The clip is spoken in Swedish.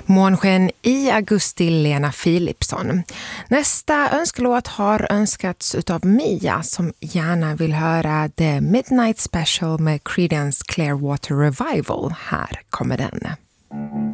Månsken i augusti, Lena Philipsson. Nästa önskelåt har önskats utav Mia som gärna vill höra The Midnight Special med Creedence Clearwater Revival. Här kommer den.